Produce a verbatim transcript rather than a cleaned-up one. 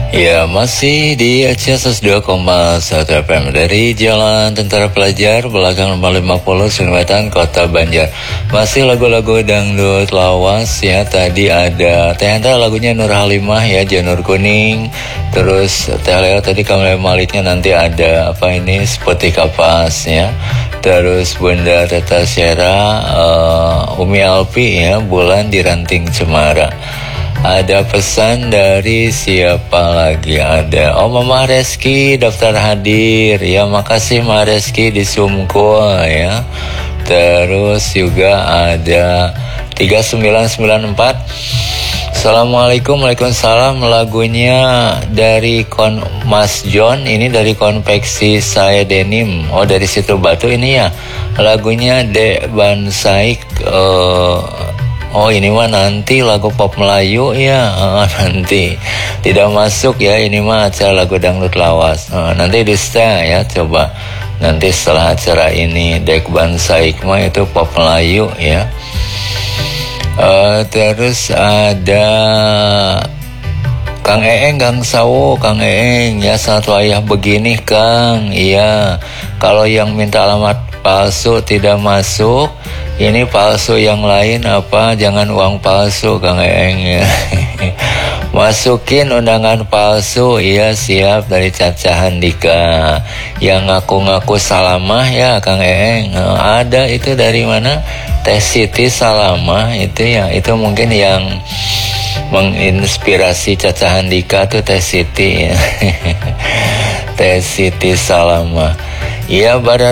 Ya, masih di Aceh seratus dua koma satu F M dari Jalan Tentara Pelajar, belakang nomor lima puluh, Sunwetan, Kota Banjar. Masih lagu-lagu dangdut lawas ya. Tadi ada Teh Anta, lagunya Nur Halimah ya, Janur Kuning. Terus Teh Leo tadi Kamil Maliknya, nanti ada apa ini, Seperti Kapas ya. Terus Bunda Teta Syera, uh, Umi Alpi ya, Bulan di Ranting Cemara. Ada pesan dari siapa lagi? Ada Oh Mama Reski daftar hadir ya, makasih Mama Reski di Sumkul ya. Terus juga ada tiga sembilan sembilan empat. Assalamualaikum, waalaikumsalam. Lagunya dari kon Mas John, ini dari konveksi saya denim. Oh, dari Situ Batu ini ya. Lagunya Dek Bansaik. uh, Oh, ini mah nanti lagu pop Melayu ya, uh, nanti tidak masuk ya, ini mah acara lagu dangdut lawas. Uh, nanti di stay ya, coba nanti setelah acara ini. Dek Bansaik mah itu pop Melayu ya. Uh, terus ada Kang Eeng, Kang Sawo, Kang Eeng ya, satu ayah begini Kang. Iya, kalau yang minta alamat palsu tidak masuk. Ini palsu yang lain apa? Jangan uang palsu Kang Eeng ya. Masukin undangan palsu. Iya siap, dari Caca Handika. Yang ngaku-ngaku Salamah ya Kang Eeng. Nah, ada itu dari mana? Teh Siti Salamah itu ya. Itu mungkin yang menginspirasi Caca Handika tuh Teh Siti ya. Teh Siti Salamah. Iya, pada